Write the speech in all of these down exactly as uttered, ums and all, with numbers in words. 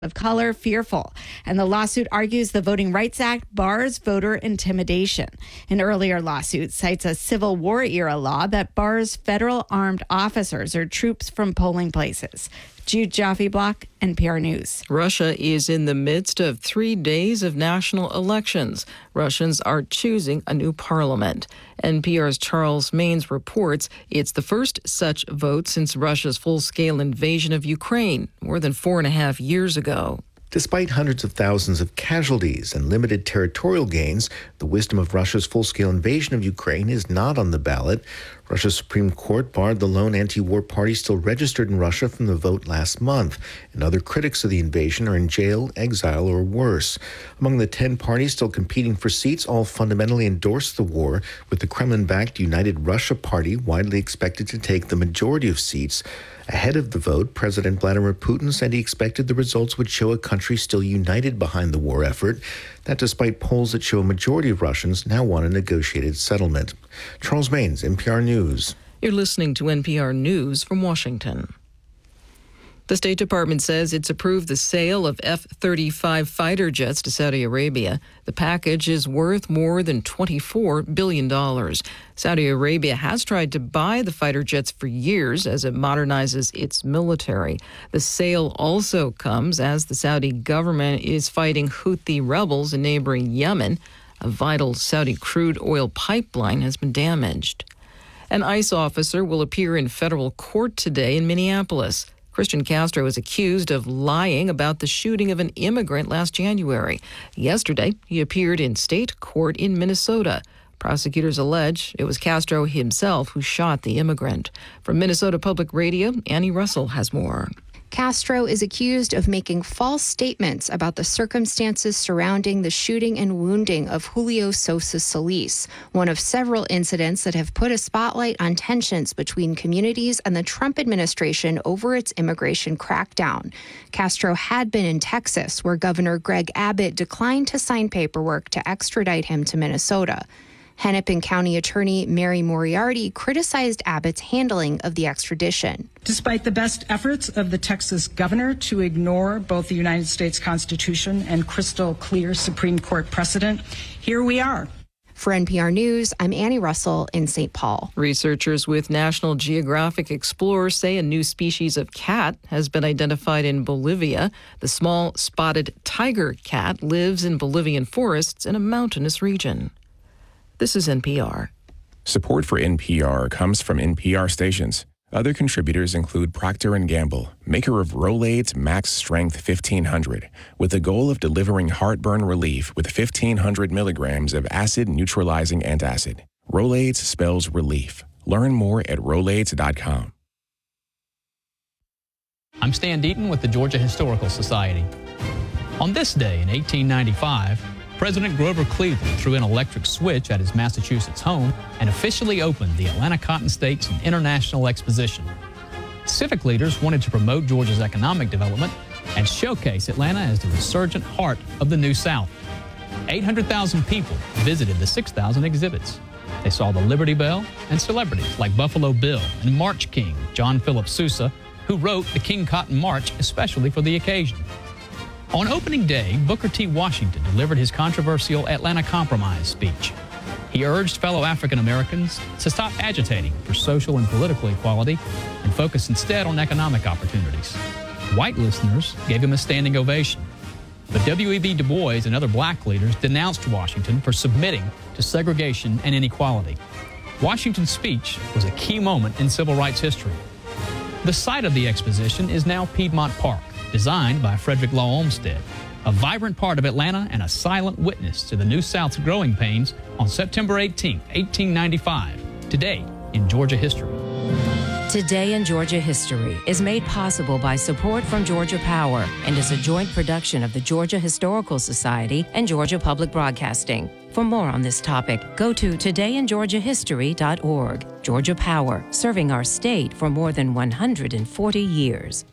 of color fearful, and the lawsuit argues the Voting Rights Act bars voter intimidation. An earlier lawsuit cites a Civil War era law that bars federal armed officers or troops from polling places. Jude Jaffe-Block, N P R News. Russia is in the midst of three days of national elections. Russians are choosing a new parliament. N P R's Charles Maynes reports it's the first such vote since Russia's full-scale invasion of Ukraine more than four and a half years ago. Despite hundreds of thousands of casualties and limited territorial gains, the wisdom of Russia's full-scale invasion of Ukraine is not on the ballot. Russia's Supreme Court barred the lone anti-war party still registered in Russia from the vote last month, and other critics of the invasion are in jail, exile, or worse. Among the ten parties still competing for seats, all fundamentally endorse the war, with the Kremlin-backed United Russia Party widely expected to take the majority of seats. Ahead of the vote, President Vladimir Putin said he expected the results would show a country still united behind the war effort. That despite polls that show a majority of Russians now want a negotiated settlement. Charles Maynes, N P R News. You're listening to N P R News from Washington. The State Department says it's approved the sale of F thirty-five fighter jets to Saudi Arabia. The package is worth more than twenty-four billion dollars. Saudi Arabia has tried to buy the fighter jets for years as it modernizes its military. The sale also comes as the Saudi government is fighting Houthi rebels in neighboring Yemen. A vital Saudi crude oil pipeline has been damaged. An ICE officer will appear in federal court today in Minneapolis. Christian Castro is accused of lying about the shooting of an immigrant last January. Yesterday, he appeared in state court in Minnesota. Prosecutors allege it was Castro himself who shot the immigrant. From Minnesota Public Radio, Annie Russell has more. Castro is accused of making false statements about the circumstances surrounding the shooting and wounding of Julio Sosa Solis, one of several incidents that have put a spotlight on tensions between communities and the Trump administration over its immigration crackdown. Castro had been in Texas, where Governor Greg Abbott declined to sign paperwork to extradite him to Minnesota. Hennepin County Attorney Mary Moriarty criticized Abbott's handling of the extradition. Despite the best efforts of the Texas governor to ignore both the United States Constitution and crystal clear Supreme Court precedent, here we are. For N P R News, I'm Annie Russell in Saint Paul. Researchers with National Geographic Explorers say a new species of cat has been identified in Bolivia. The small spotted tiger cat lives in Bolivian forests in a mountainous region. This is N P R. Support for N P R comes from N P R stations. Other contributors include Procter and Gamble, maker of Rolaids Max Strength fifteen hundred, with the goal of delivering heartburn relief with fifteen hundred milligrams of acid-neutralizing antacid. Rolaids spells relief. Learn more at rolaids dot com. I'm Stan Deaton with the Georgia Historical Society. On this day in eighteen ninety-five, President Grover Cleveland threw an electric switch at his Massachusetts home and officially opened the Atlanta Cotton States and International Exposition. Civic leaders wanted to promote Georgia's economic development and showcase Atlanta as the resurgent heart of the New South. eight hundred thousand people visited the six thousand exhibits. They saw the Liberty Bell and celebrities like Buffalo Bill and March King John Philip Sousa, who wrote the King Cotton March especially for the occasion. On opening day, Booker T. Washington delivered his controversial Atlanta Compromise speech. He urged fellow African Americans to stop agitating for social and political equality and focus instead on economic opportunities. White listeners gave him a standing ovation. But W E B Du Bois and other black leaders denounced Washington for submitting to segregation and inequality. Washington's speech was a key moment in civil rights history. The site of the exposition is now Piedmont Park, designed by Frederick Law Olmsted, a vibrant part of Atlanta and a silent witness to the New South's growing pains on September eighteenth, eighteen ninety-five. Today in Georgia History. Today in Georgia History is made possible by support from Georgia Power and is a joint production of the Georgia Historical Society and Georgia Public Broadcasting. For more on this topic, go to today in georgia history dot org. Georgia Power, serving our state for more than one hundred forty years.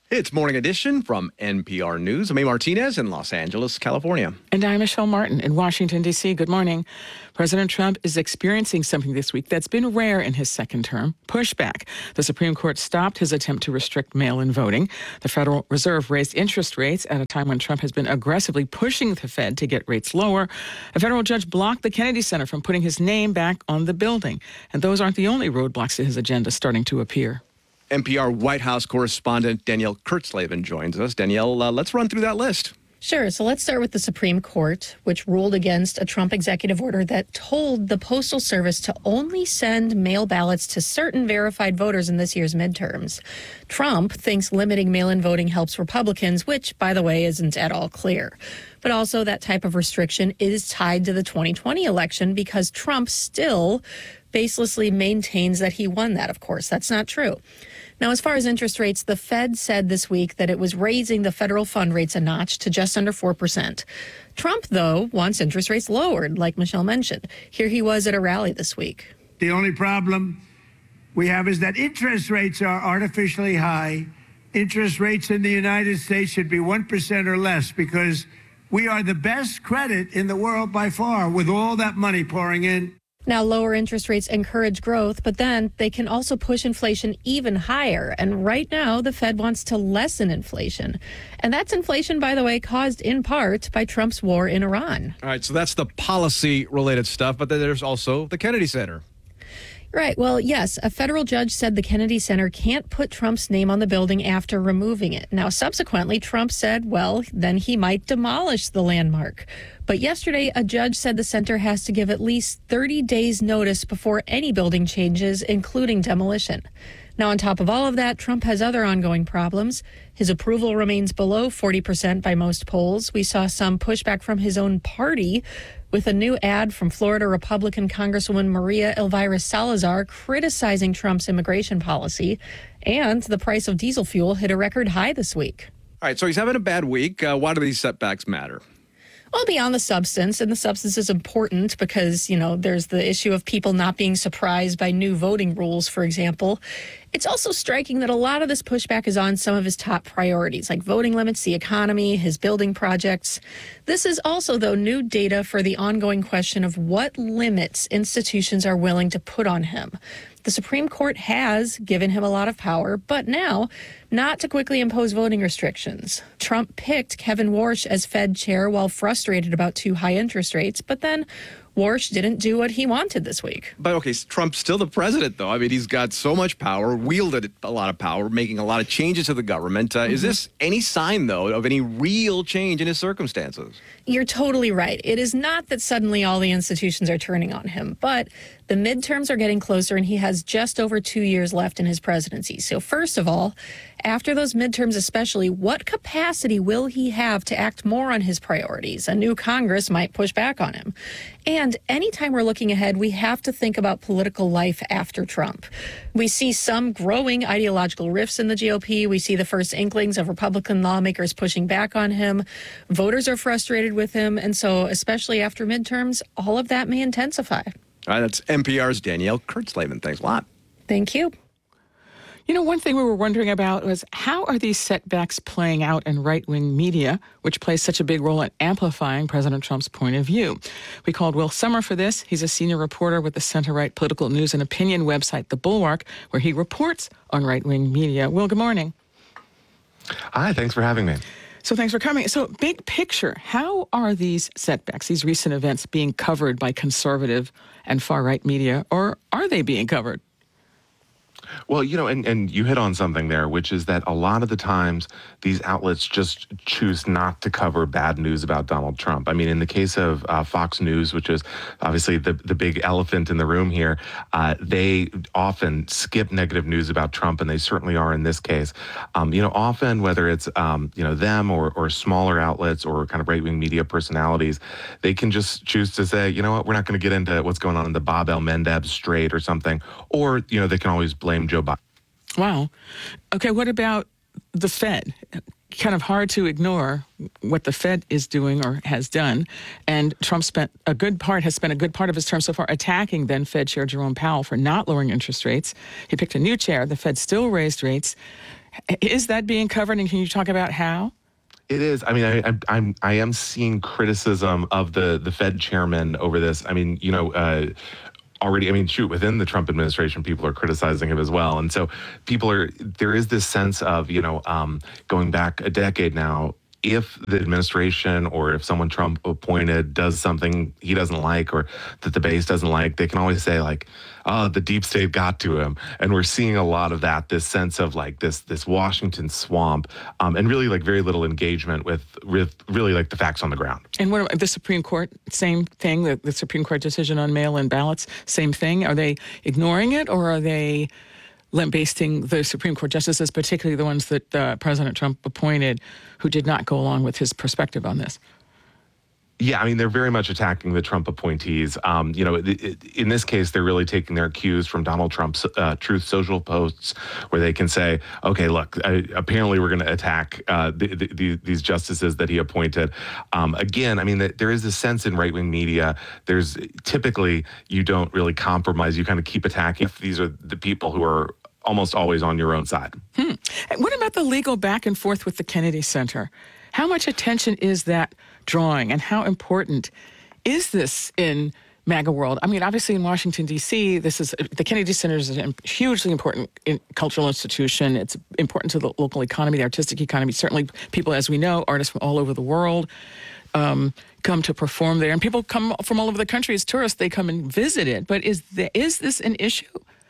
It's Morning Edition from N P R News. I'm A. Martinez in Los Angeles, California. And I'm Michelle Martin in Washington, D C. Good morning. President Trump is experiencing something this week that's been rare in his second term, pushback. The Supreme Court stopped his attempt to restrict mail-in voting. The Federal Reserve raised interest rates at a time when Trump has been aggressively pushing the Fed to get rates lower. A federal judge blocked the Kennedy Center from putting his name back on the building. And those aren't the only roadblocks to his agenda starting to appear. N P R White House correspondent Danielle Kurtzleben joins us. Danielle, uh, let's run through that list. Sure. So let's start with the Supreme Court, which ruled against a Trump executive order that told the Postal Service to only send mail ballots to certain verified voters in this year's midterms. Trump thinks limiting mail-in voting helps Republicans, which, by the way, isn't at all clear. But also that type of restriction is tied to the twenty twenty election because Trump still baselessly maintains that he won that, of course. That's not true. Now, as far as interest rates, the Fed said this week that it was raising the federal fund rates a notch to just under four percent. Trump, though, wants interest rates lowered, like Michelle mentioned. Here he was at a rally this week. The only problem we have is that interest rates are artificially high. Interest rates in the United States should be one percent or less because we are the best credit in the world by far with all that money pouring in. Now, lower interest rates encourage growth, but then they can also push inflation even higher. And right now, the Fed wants to lessen inflation. And that's inflation, by the way, caused in part by Trump's war in Iran. All right, so that's the policy-related stuff, but then there's also the Kennedy Center. Right. Well, yes, a federal judge said the Kennedy Center can't put Trump's name on the building after removing it. Now, subsequently, Trump said, well, then he might demolish the landmark. But yesterday, a judge said the center has to give at least thirty days notice before any building changes, including demolition. Now, on top of all of that, Trump has other ongoing problems. His approval remains below forty percent by most polls. We saw some pushback from his own party with a new ad from Florida Republican Congresswoman Maria Elvira Salazar criticizing Trump's immigration policy. And the price of diesel fuel hit a record high this week. All right, so he's having a bad week. Uh, why do these setbacks matter? Well, beyond the substance, and the substance is important because, you know, there's the issue of people not being surprised by new voting rules, for example. It's also striking that a lot of this pushback is on some of his top priorities, like voting limits, the economy, his building projects. This is also, though, new data for the ongoing question of what limits institutions are willing to put on him. The Supreme Court has given him a lot of power, but now not to quickly impose voting restrictions. Trump picked Kevin Warsh as Fed chair while frustrated about too high interest rates, but then Warsh didn't do what he wanted this week. But, okay, Trump's still the president, though. I mean, he's got so much power, wielded a lot of power, making a lot of changes to the government. Uh, mm-hmm. Is this any sign, though, of any real change in his circumstances? You're totally right. It is not that suddenly all the institutions are turning on him, but the midterms are getting closer, and he has just over two years left in his presidency. So first of all, after those midterms especially, what capacity will he have to act more on his priorities? A new Congress might push back on him. And anytime we're looking ahead, we have to think about political life after Trump. We see some growing ideological rifts in the G O P. We see the first inklings of Republican lawmakers pushing back on him. Voters are frustrated with him. And so, especially after midterms, all of that may intensify. All right, that's N P R's Danielle Kurtzleben. Thanks a lot. Thank you. You know, one thing we were wondering about was how are these setbacks playing out in right-wing media, which plays such a big role in amplifying President Trump's point of view? We called Will Sommer for this. He's a senior reporter with the center-right political news and opinion website, The Bulwark, where he reports on right-wing media. Will, good morning. Hi, thanks for having me. So thanks for coming. So big picture, how are these setbacks, these recent events being covered by conservative and far-right media, or are they being covered? Well, you know, and, and you hit on something there, which is that a lot of the times these outlets just choose not to cover bad news about Donald Trump. I mean, in the case of uh, Fox News, which is obviously the, the big elephant in the room here, uh, they often skip negative news about Trump, and they certainly are in this case. Um, you know, often whether it's, um, you know, them or, or smaller outlets or kind of right-wing media personalities, they can just choose to say, you know what, we're not going to get into what's going on in the Bab el-Mandeb Strait or something, or, you know, they can always blame Joe Biden. Wow. Okay, what about the Fed? Kind of hard to ignore what the Fed is doing or has done. And Trump spent a good part, has spent a good part of his term so far attacking then Fed Chair Jerome Powell for not lowering interest rates. He picked a new chair. The Fed still raised rates. Is that being covered, and can you talk about how? It is. I mean, I, I, I'm I am seeing criticism of the the Fed chairman over this. I mean, you know. Uh, Already, I mean, shoot, within the Trump administration, people are criticizing him as well. And so people are, there is this sense of, you know, um, going back a decade now, if the administration or if someone Trump appointed does something he doesn't like or that the base doesn't like, they can always say like, oh, the deep state got to him. And we're seeing a lot of that, this sense of like this this Washington swamp um, and really like very little engagement with, with really like the facts on the ground. And what about the Supreme Court? Same thing, the, the Supreme Court decision on mail-in ballots, same thing. Are they ignoring it, or are they lambasting the Supreme Court justices, particularly the ones that uh, President Trump appointed, who did not go along with his perspective on this? Yeah, I mean, they're very much attacking the Trump appointees. Um, you know, it, it, in this case, they're really taking their cues from Donald Trump's uh, Truth Social posts, where they can say, okay, look, uh, apparently we're going to attack uh, the, the, the, these justices that he appointed. Um, again, I mean, the, there is a sense in right-wing media, there's typically you don't really compromise. You kind of keep attacking. These are the people who are almost always on your own side. Hmm. What about the legal back and forth with the Kennedy Center? How much attention is that drawing, and how important is this in MAGA world? I mean, obviously in Washington, D C, this is the Kennedy Center is a hugely important in, cultural institution. It's important to the local economy, the artistic economy. Certainly people, as we know, artists from all over the world um, come to perform there. And people come from all over the country as tourists. They come and visit it. But is the, is this an issue?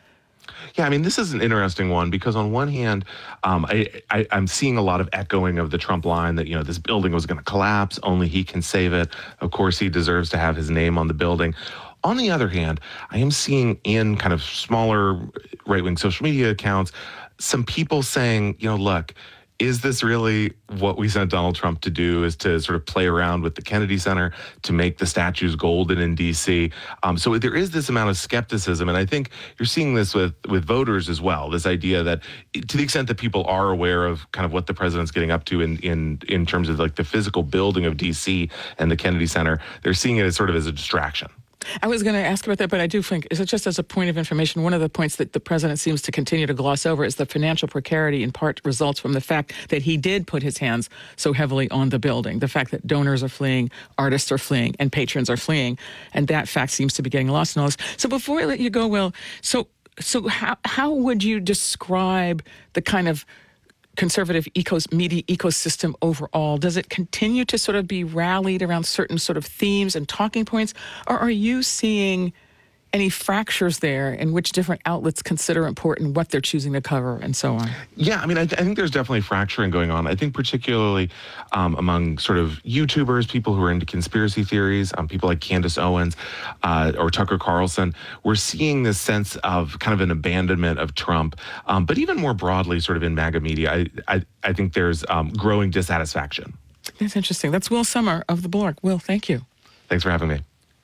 Yeah, I mean, this is an interesting one because on one hand, um, I, I, I'm seeing a lot of echoing of the Trump line that, you know, this building was going to collapse, only he can save it. Of course, he deserves to have his name on the building. On the other hand, I am seeing in kind of smaller right-wing social media accounts, some people saying, you know, look, is this really what we sent Donald Trump to do, is to sort of play around with the Kennedy Center to make the statues golden in D C? Um, so there is this amount of skepticism. And I think you're seeing this with, with voters as well, this idea that to the extent that people are aware of kind of what the president's getting up to in, in, in terms of like the physical building of D C and the Kennedy Center, they're seeing it as sort of as a distraction. I was going to ask about that, but I do think, is it just as a point of information, one of the points that the president seems to continue to gloss over is the financial precarity in part results from the fact that he did put his hands so heavily on the building, the fact that donors are fleeing, artists are fleeing, and patrons are fleeing, and that fact seems to be getting lost in all this. So before I let you go, Will, so so how how would you describe the kind of conservative ecos, media ecosystem overall? Does it continue to sort of be rallied around certain sort of themes and talking points? Or are you seeing any fractures there in which different outlets consider important what they're choosing to cover and so on? Yeah, I mean, I, th- I think there's definitely fracturing going on. I think particularly um, among sort of YouTubers, people who are into conspiracy theories, um, people like Candace Owens uh, or Tucker Carlson, we're seeing this sense of kind of an abandonment of Trump. Um, but even more broadly, sort of in MAGA media, I, I, I think there's um, growing dissatisfaction. That's interesting. That's Will Sommer of The Blork. Will, thank you. Thanks for having me.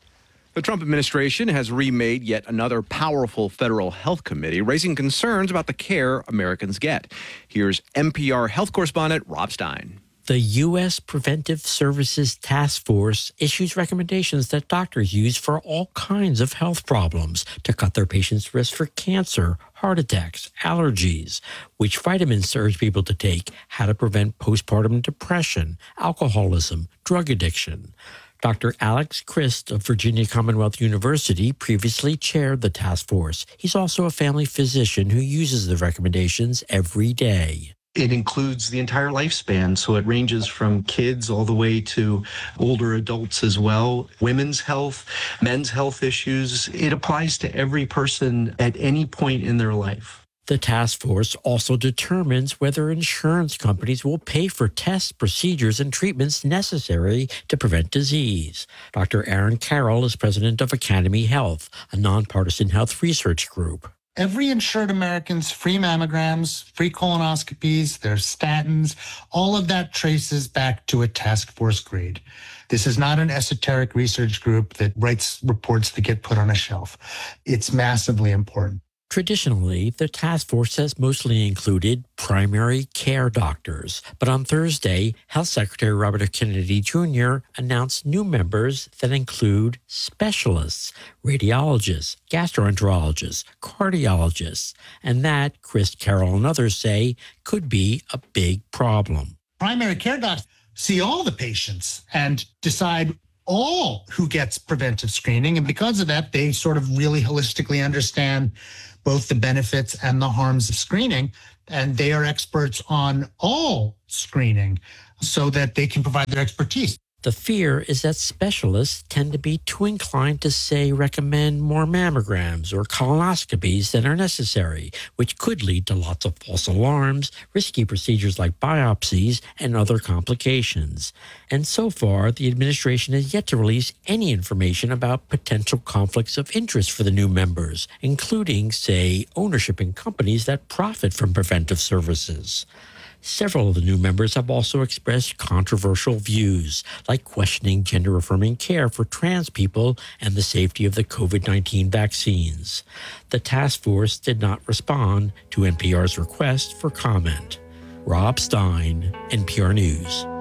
The Trump administration has remade yet another powerful federal health committee, raising concerns about the care Americans get. Here's N P R health correspondent Rob Stein. The U S Preventive Services Task Force issues recommendations that doctors use for all kinds of health problems to cut their patients' risk for cancer, heart attacks, allergies, which vitamins to urge people to take, how to prevent postpartum depression, alcoholism, drug addiction. Doctor Alex Christ of Virginia Commonwealth University previously chaired the task force. He's also a family physician who uses the recommendations every day. It includes the entire lifespan, so it ranges from kids all the way to older adults as well. Women's health, men's health issues. It applies to every person at any point in their life. The task force also determines whether insurance companies will pay for tests, procedures, and treatments necessary to prevent disease. Doctor Aaron Carroll is president of Academy Health, a nonpartisan health research group. Every insured American's free mammograms, free colonoscopies, their statins, all of that traces back to a task force grade. This is not an esoteric research group that writes reports that get put on a shelf. It's massively important. Traditionally, the task force has mostly included primary care doctors, but on Thursday, Health Secretary Robert F. Kennedy Junior announced new members that include specialists, radiologists, gastroenterologists, cardiologists, and that, Chris Carroll and others say, could be a big problem. Primary care docs see all the patients and decide all who gets preventive screening, and because of that, they sort of really holistically understand both the benefits and the harms of screening, and they are experts on all screening so that they can provide their expertise. The fear is that specialists tend to be too inclined to, say, recommend more mammograms or colonoscopies than are necessary, which could lead to lots of false alarms, risky procedures like biopsies, and other complications. And so far, the administration has yet to release any information about potential conflicts of interest for the new members, including, say, ownership in companies that profit from preventive services. Several of the new members have also expressed controversial views, like questioning gender-affirming care for trans people and the safety of the COVID nineteen vaccines. The task force did not respond to N P R's request for comment. Rob Stein, N P R News.